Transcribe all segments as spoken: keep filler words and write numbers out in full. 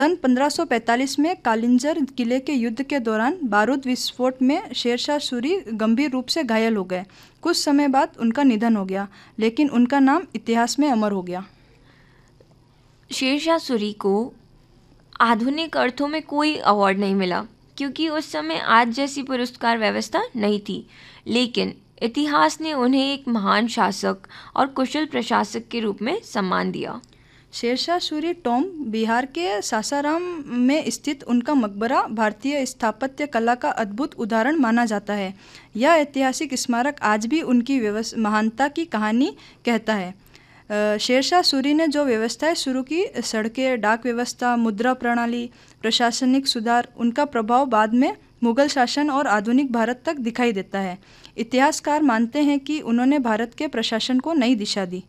सन पंद्रह सौ पैंतालीस में कालिंजर किले के युद्ध के दौरान बारूद विस्फोट में शेरशाह सूरी गंभीर रूप से घायल हो गए। कुछ समय बाद उनका निधन हो गया, लेकिन उनका नाम इतिहास में अमर हो गया। शेरशाह सूरी को आधुनिक अर्थों में कोई अवार्ड नहीं मिला, क्योंकि उस समय आज जैसी पुरस्कार व्यवस्था नहीं थी, लेकिन इतिहास ने उन्हें एक महान शासक और कुशल प्रशासक के रूप में सम्मान दिया। शेरशाह सूरी टॉम बिहार के सासाराम में स्थित उनका मकबरा भारतीय स्थापत्य कला का अद्भुत उदाहरण माना जाता है। यह ऐतिहासिक स्मारक आज भी उनकी व्यवस महानता की कहानी कहता है। शेरशाह सूरी ने जो व्यवस्थाएं शुरू की, सड़कें, डाक व्यवस्था, मुद्रा प्रणाली, प्रशासनिक सुधार, उनका प्रभाव बाद में मुगल शासन और आधुनिक भारत तक दिखाई देता है। इतिहासकार मानते हैं कि उन्होंने भारत के प्रशासन को नई दिशा दी।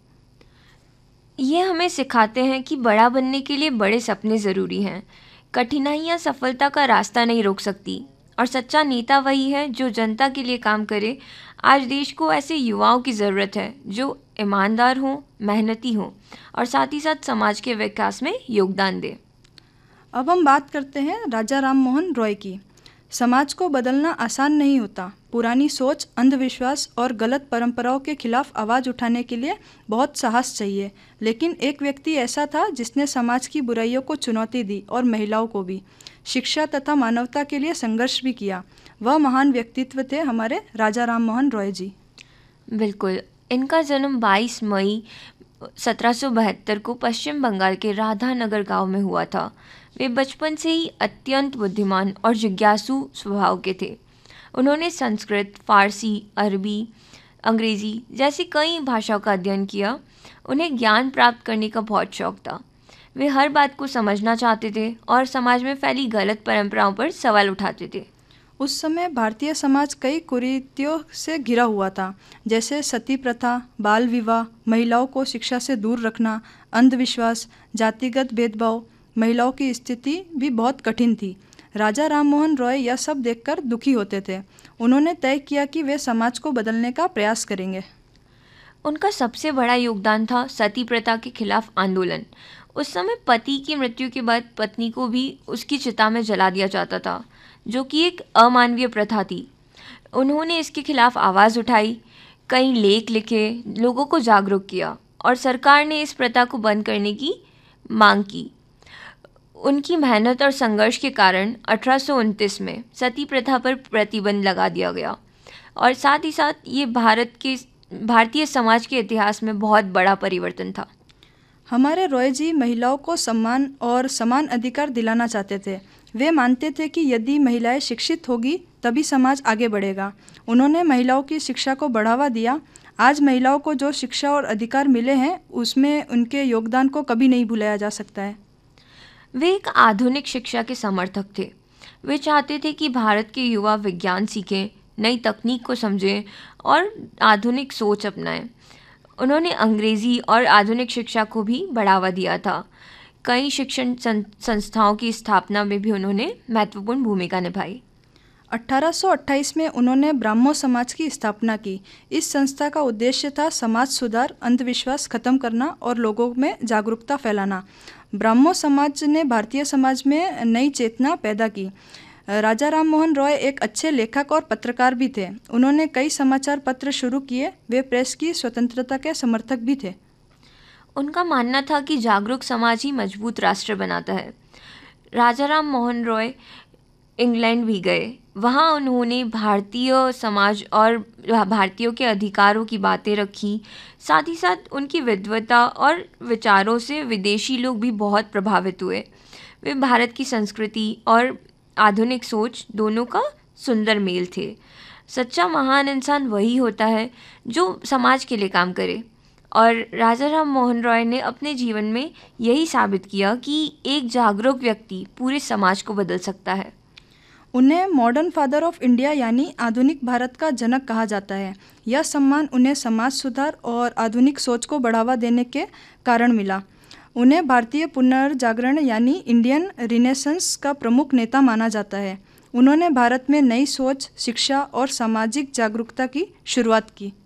ये हमें सिखाते हैं कि बड़ा बनने के लिए बड़े सपने ज़रूरी हैं। कठिनाइयाँ सफलता का रास्ता नहीं रोक सकती, और सच्चा नेता वही है जो जनता के लिए काम करे। आज देश को ऐसे युवाओं की ज़रूरत है जो ईमानदार हों, मेहनती हों और साथ ही साथ समाज के विकास में योगदान दें। अब हम बात करते हैं राजा राम मोहन रॉय की। समाज को बदलना आसान नहीं होता। पुरानी सोच, अंधविश्वास और गलत परंपराओं के खिलाफ आवाज़ उठाने के लिए बहुत साहस चाहिए, लेकिन एक व्यक्ति ऐसा था जिसने समाज की बुराइयों को चुनौती दी और महिलाओं को भी शिक्षा तथा मानवता के लिए संघर्ष भी किया। वह महान व्यक्तित्व थे हमारे राजा राम मोहन रॉय जी। बिल्कुल, इनका जन्म बाईस मई सत्रह सौ बहत्तर को पश्चिम बंगाल के राधानगर गांव में हुआ था। वे बचपन से ही अत्यंत बुद्धिमान और जिज्ञासु स्वभाव के थे। उन्होंने संस्कृत, फारसी, अरबी, अंग्रेज़ी जैसी कई भाषाओं का अध्ययन किया। उन्हें ज्ञान प्राप्त करने का बहुत शौक था। वे हर बात को समझना चाहते थे और समाज में फैली गलत परंपराओं पर सवाल उठाते थे। उस समय भारतीय समाज कई कुरीतियों से घिरा हुआ था, जैसे सती प्रथा, बाल विवाह, महिलाओं को शिक्षा से दूर रखना, अंधविश्वास, जातिगत भेदभाव। महिलाओं की स्थिति भी बहुत कठिन थी। राजा राम मोहन रॉय यह सब देखकर दुखी होते थे। उन्होंने तय किया कि वे समाज को बदलने का प्रयास करेंगे। उनका सबसे बड़ा योगदान था सती प्रथा के खिलाफ आंदोलन। उस समय पति की मृत्यु के बाद पत्नी को भी उसकी चिता में जला दिया जाता था, जो कि एक अमानवीय प्रथा थी। उन्होंने इसके खिलाफ आवाज़ उठाई, कई लेख लिखे, लोगों को जागरूक किया और सरकार ने इस प्रथा को बंद करने की मांग की। उनकी मेहनत और संघर्ष के कारण अठारह सौ उनतीस में सती प्रथा पर प्रतिबंध लगा दिया गया, और साथ ही साथ ये भारत के भारतीय समाज के इतिहास में बहुत बड़ा परिवर्तन था। हमारे रॉय जी महिलाओं को सम्मान और समान अधिकार दिलाना चाहते थे। वे मानते थे कि यदि महिलाएं शिक्षित होगी तभी समाज आगे बढ़ेगा। उन्होंने महिलाओं की शिक्षा को बढ़ावा दिया। आज महिलाओं को जो शिक्षा और अधिकार मिले हैं, उसमें उनके योगदान को कभी नहीं भुलाया जा सकता है। वे एक आधुनिक शिक्षा के समर्थक थे। वे चाहते थे कि भारत के युवा विज्ञान सीखें, नई तकनीक को समझें और आधुनिक सोच अपनाएं। उन्होंने अंग्रेज़ी और आधुनिक शिक्षा को भी बढ़ावा दिया था। कई शिक्षण संस्थाओं की स्थापना में भी उन्होंने महत्वपूर्ण भूमिका निभाई। अठारह सौ अट्ठाईस में उन्होंने ब्राह्मो समाज की स्थापना की। इस संस्था का उद्देश्य था समाज सुधार, अंधविश्वास खत्म करना और लोगों में जागरूकता फैलाना। ब्राह्मो समाज ने भारतीय समाज में नई चेतना पैदा की। राजा राम मोहन रॉय एक अच्छे लेखक और पत्रकार भी थे। उन्होंने कई समाचार पत्र शुरू किए। वे प्रेस की स्वतंत्रता के समर्थक भी थे। उनका मानना था कि जागरूक समाज ही मजबूत राष्ट्र बनाता है। राजा राम मोहन रॉय इंग्लैंड भी गए। वहाँ उन्होंने भारतीय समाज और भारतीयों के अधिकारों की बातें रखी। साथ ही साथ उनकी विद्वता और विचारों से विदेशी लोग भी बहुत प्रभावित हुए। वे भारत की संस्कृति और आधुनिक सोच दोनों का सुंदर मेल थे। सच्चा महान इंसान वही होता है जो समाज के लिए काम करे, और राजा राम मोहन रॉय ने अपने जीवन में यही साबित किया कि एक जागरूक व्यक्ति पूरे समाज को बदल सकता है। उन्हें मॉडर्न फादर ऑफ इंडिया यानी आधुनिक भारत का जनक कहा जाता है। यह सम्मान उन्हें समाज सुधार और आधुनिक सोच को बढ़ावा देने के कारण मिला। उन्हें भारतीय पुनर्जागरण यानी इंडियन रिनेसेंस का प्रमुख नेता माना जाता है। उन्होंने भारत में नई सोच, शिक्षा और सामाजिक जागरूकता की शुरुआत की।